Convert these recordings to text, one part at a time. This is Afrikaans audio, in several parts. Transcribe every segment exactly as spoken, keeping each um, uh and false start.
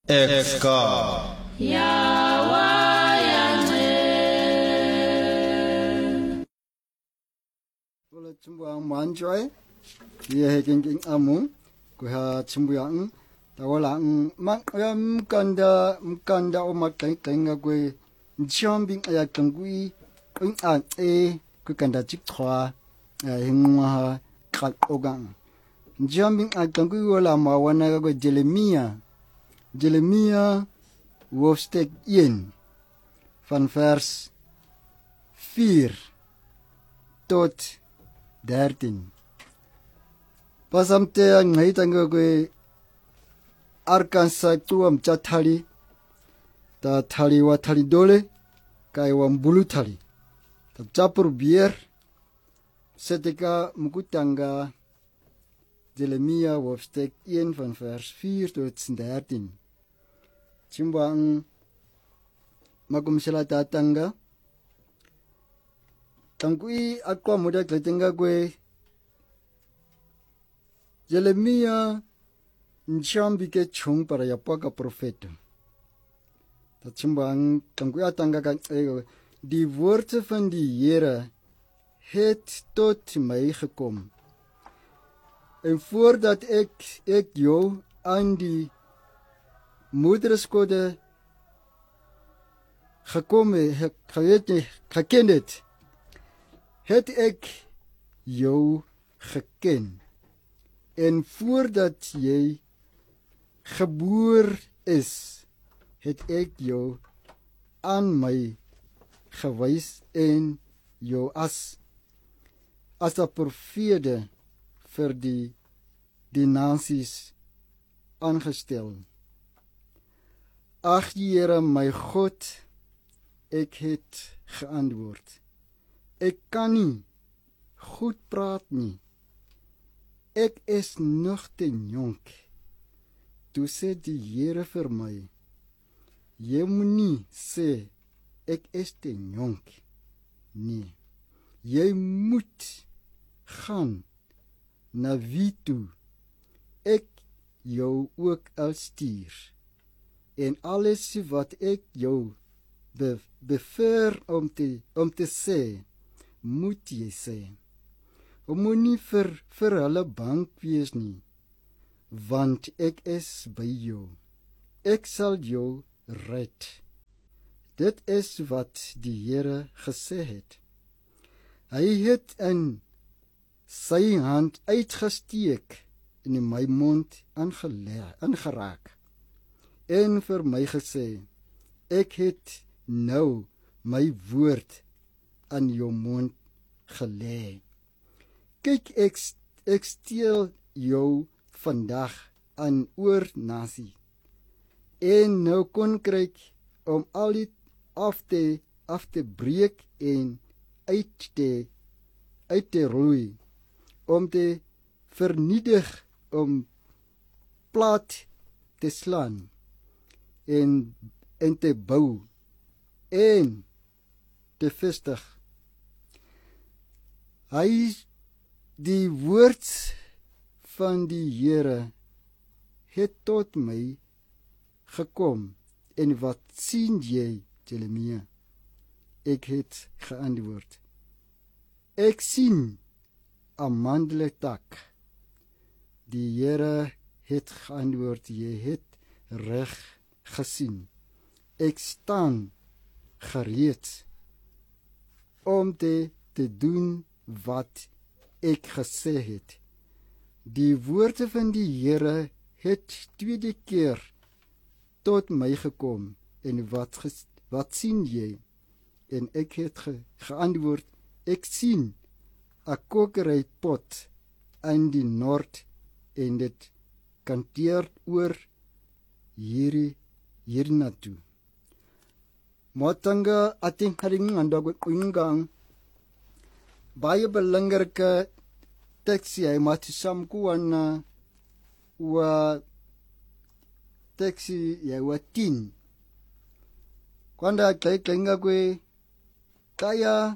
Exka Yawa yange Wala chumbuang manjoy ye heking king amu kuha chumbuyang tawalang makam kanda mkanda o makeng kenga kwe nchombing ayak tangui ing an e ku kanda chik thwa hingwa khat ogang nchombing ak tangui wala mawana ko Jeremia Jeremia hoofstuk een van vers vier tot dertien. Pasamte ang ngaytang kwe Arkansas tuam chatali ta thali wa thali dole kay wam bulu thali ta chapur bier setika mukutanga Jeremia hoofstuk een van vers vier tot dertien. Chimbang makumsila tatanga tangkui akwa muda kletenga kwe Jeremia nchambi ke chung para yapaka profeto. Dat chimbang tangkui atanga kan ego die woorde van die Here het tot my gekom. En voordat ek ek jou aan die moederskode gekom het, geweet nie, geken het, het ek jou geken. En voordat jy geboor is, het ek jou aan my gewys en jou as as 'n profete vir die die nasies aangestel. Ag Here my God, ek het geantwoord. Ek kan nie goed praat nie. Ek is nog te jonk. Toe sê die Here vir my, jy moenie sê ek is te jonk nie. Jy moet gaan na wie toe ek jou ook al stuur. En alles wat ek jou be, beveer om te, om te sê, moet jy sê. Om moenie vir, vir hulle bang wees nie, want ek is by jou. Ek sal jou red. Dit is wat die Here gesê het. Hy het in sy hand uitgesteek en in my mond aangeraak en vir my gesê, ek het nou my woord aan jou mond gelê. Kyk, ek, ek steel jou vandag aan oor nasie en nou koninkryk om al dit af te, af te breek en uit te, uit te roei, om te verniedig, om plat te slaan en, en te bou en te vestig. Hy, die woord van die Here het tot my gekom. En wat sien jy, Jeremia? Ek het geantwoord. Ek sien 'n mandeltak. Die Here het geantwoord, jy het reg gesien. Ek staan gereed om te, te doen wat ek gesê het. Die woorde van die Here het tweede keer tot my gekom. En wat, ges, wat sien jy? En ek het ge, geantwoord, ek sien 'n kokerypot in die noord en dit kanteer oor hierdie hierna toe. Matanga ating haring andog ingang baie belangrike teksie hy matisam kuana wa teksie ya wa tin. Kwanda kay klenga kwe kaya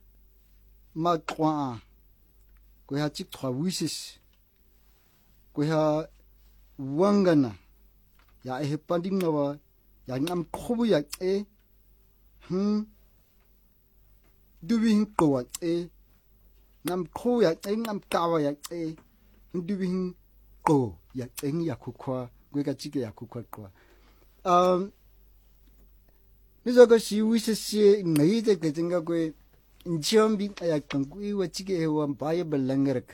makwa kwe ha chik thwa wisis kwe ha wangana ya e panding ngawa ya ngam khobu ya e hm dubi hin ko e ngam kho ya e ngam kawa ya e dubi hin ko ya e ya khukwa gwe ka chike ya khukwa kwa um nizoga shi wise shi ngai de ke tinga gwe njambi ya kangui wa chike wa baye balangarak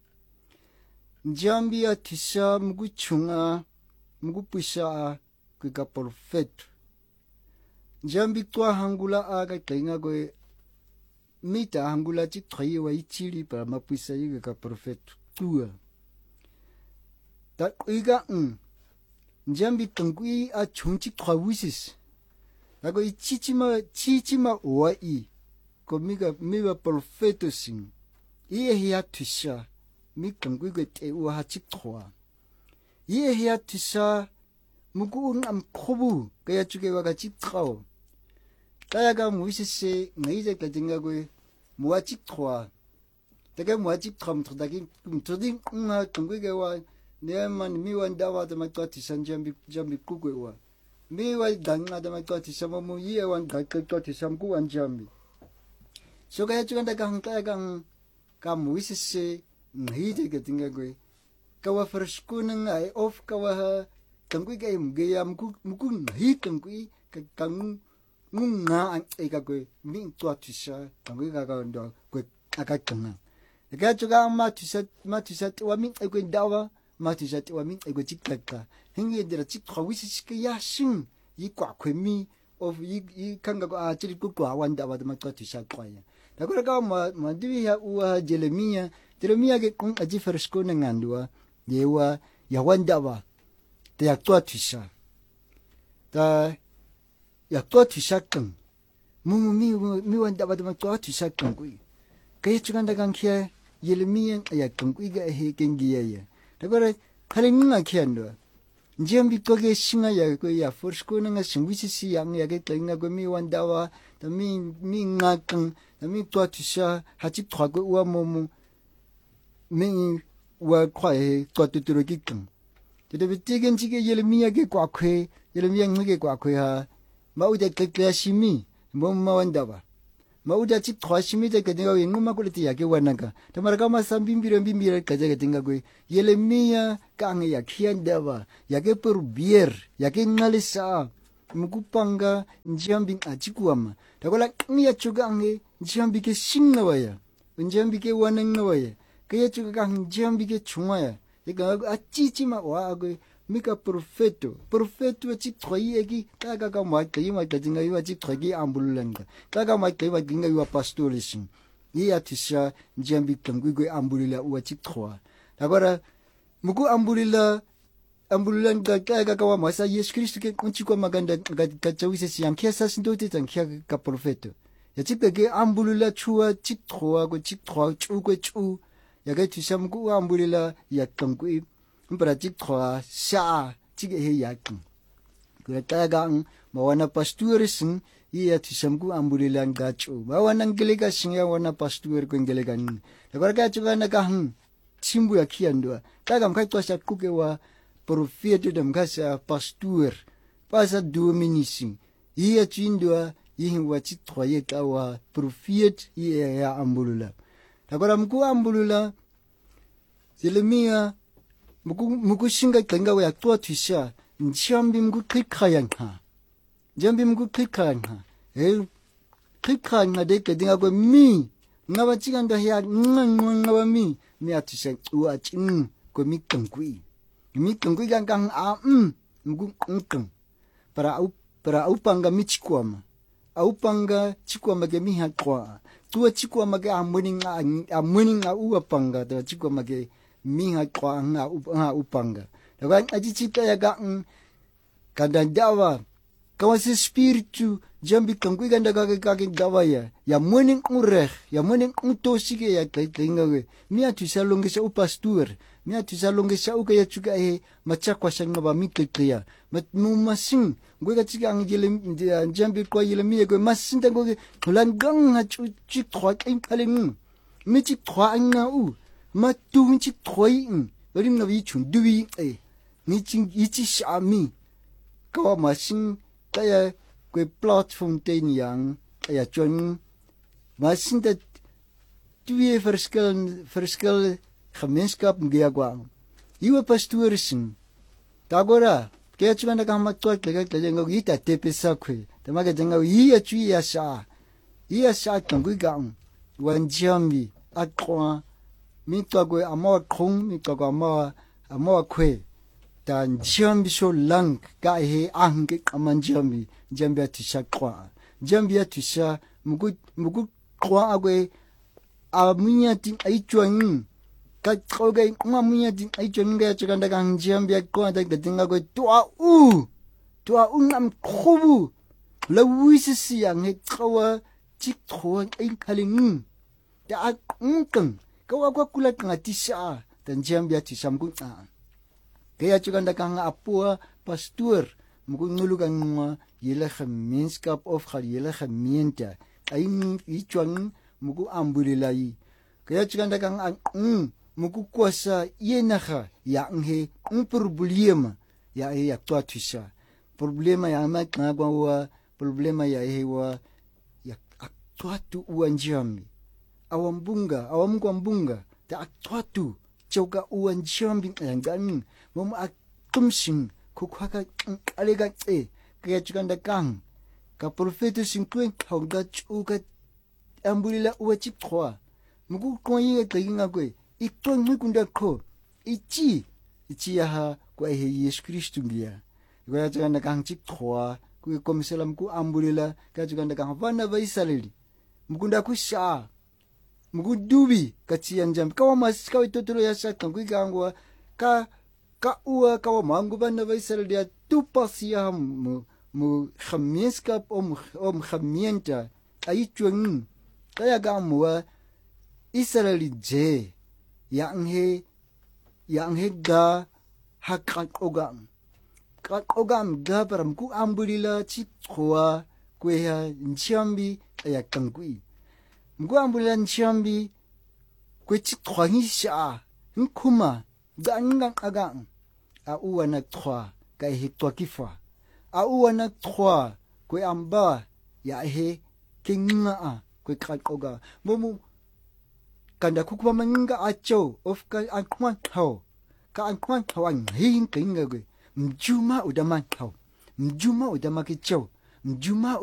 njambi ya tisha mugu chunga mugu pusha gwe ka perfect njambi twa hangula aga kenga gwe mita hangula chi thai wa ichiri pa mapisa yi ka perfect tua ta iga um njambi kangui a chungchi thawusis ago ichichima chichima wa i ko miga miwa perfecto sing ie hia tisha mi kangui gwe te wa ha chi thwa ie hia tisha mugu ngam khobu kaya chuke wa ga chi thao kaya ga muisese ngai je ka dinga gwe muwa chi thwa daga muwa chi tham thadagi mtoding nga kangui ge wa ne man mi wan dawa de ma twati sanjambi jambi kugwe wa mi wa danga de ma twati sama mu ye wan ga ka twati sam ku wan jambi so kaya chuka daga hang kaya gang ka muisese ngai je ka dinga gwe ka wa verschuning ai of ka wa kangui ge mge ya mku mku ngai kangui ka kang ngunga an e ka gwe mi twati sa kangui ga ga ndo gwe aka kanga ka chuka ma tisa ma tisa wa mi e gwe dawa matijati wa min ego chiklaka hingi dira chikwa wisi chike ya shin yi kwa kwemi of yi yi kanga ko a chiri ku kwa wanda wa ma to tisha kwa ya dakora ka ma ma diwi ya uwa Jeremia Jeremia ke kun aji fersko na ngandua yewa ya wanda wa te ya to tisha ta ya to tisha kan mu mi mi wanda wa ma to tisha kan kui kaya chuganda kan kia Jeremia ya kan kui ga he kengi ya dakora khalinga khiando njambi toge singa ya ko ya forsko nga singwisi yang ya ke tlinga ko mi wandawa ta mi mi ngakang ta mi twatisha hachi thwago wa momu mi wa khwae twatuturo kikang de bitigen chige Yeremia ke kwa khwe Yeremia ngge kwa khwe ha maude ke klashimi momma wandawa mauda chi thwashimi de ke dinga nguma ko leti ya ke wananga tamara kama sambimbiro mbimbiro ka je ke dinga ko Yeremia kang ya khiandawa ya ke probier ya ke ngalisa mukupanga njambi achikuama takola ngia chuga nge njambi ke sinnawa ya njambi ke wanangnawa ya ke chuga kang njambi ke chungaya ega achichima wa ko mika perfecto perfecto chi thoi egi kaga ka ma kai ma ka dinga wa chi thoi ambulanga kaga ma kai wa dinga wa pastorism ye atisha njambi kangui go ambulila wa chi thwa agora muku ambulila ambulanga kaga ka wa masa Yesu Kristo ke kunchi kwa maganda ka chawise siam kiasa sindote tan kia ka perfecto ya chi ke ambulila chua chi thwa go chi thwa chu go chu ya ga tisha muku ambulila ya kangui mpara chik thwa sha chige he yakin kura tagang mawana pasturising iya tisamku ambulilang gacho mawana ngelega singa wana pastur ko ngelegan takora ka chuga na kahang chimbu ya khiandwa tagam kai to sa kukewa profeto dem kasa pastur pasa dominising iya chindwa yihin wa chik thwa ye kawa profet iya ya ambulula takora mku ambulula Yeremia muku muku singa kenga wa to tisha njambi muku klikhayanga njambi muku klikhayanga e klikhayanga de ke dinga ko mi ngawa chiganda ya ngawa mi mi atisha u achin ko mi kangui mi kangui gang gang a um muku nkang para au para au panga mi chikwama au panga chikwama ke mi ha kwa tu chikwama ke amuni nga amuni nga u panga de chikwama ke minga kwa nga nga upanga daga ajichita ya ga kadandawa kawasi spiritu jambi kangui ganda ga ga dawa ya ya morning ureg ya morning utosike ya tlinga mi atu salonge sa upastur mi atu salonge sa uka ya chuka e machakwa sanga ba mikliya mat mumasing gwe ga chika angile jambi kwa yele mi go masinda go langang ha chu chi thwa kin khaleng mi chi thwa nga u ma tu chi thoi rim na wi chun duwi e ni ching ichi shami Kawa masing kaya kwe Plaatfontein yang ja John masing dat twee verskil verskil gemeenskap ngiagwa. Iwe pastoor sing. Dagora kaya chwana kama twat lega tlenga ita tepesa kwe. Tamaga jenga iya chui ya sha. Iya sha tongui gang. Wan jambi atwa mi twagwe ama khong mi twagwa ama ama kwe. Dan jambi so lang ka he ange kaman jambi jambi atisha kwa. Jambi atisha mugu mugu kwa agwe amunya ting aichwang ka khoga kuma munya ting aichwang ga chakanda kang jambi kwa da dinga go tua u tua u nam khobu la wisi yang he kawa chik thon ai khaling da akung kawa kwa kula ngatisha dan jambi atisha mugu a kaya chakanda kang apua pastoor mugu nulugan mga yele gemeenskap of gal yele gemeente ai ichwang mugu ambulilai kaya chikanda kang ang mugu kuasa yenaga ya nghe un problema ya e ya twathisha problema ya ma ngwa problema ya e wa ya twatu uanjami awambunga awamkwambunga ta twatu choka uanjami ngan mom atumsing kukhaka alega e kaya chikanda kang ka profeta singkwen thongda chuka ambulila uachi kwa mugu koyi kaginga kwe ikton ngikunda ko ichi ichi ya kwa he Yesu Kristu ngia kwa chikanda kang chik kwa ku komisela mugu ambulila ka chikanda kang vana va Israeli mukunda kusha mugu dubi kachi anjam kawa masika itotoro ya satan ku gangwa ka ka ua kawa mangu vana va Israeli ya tupasia mu mu gemeenskap om om gemeente aichwang kaya gamwa Israeli je yang he yang he ga hakat ogam kat ogam ga param ku ambulila chip khoa kwe ha nchambi ya kangui mgu ambulila nchambi kwe chip khwangi sha nkuma ga ngang agang a uwana khwa kai he twakifa a uwana khwa kwe amba ya he kinga a kwe kakoga momu kanda kukuba manga acho of ka ankwan thau ka ankwan thawang hin kinga kwe mjuma udama thau mjuma udama kicho mjuma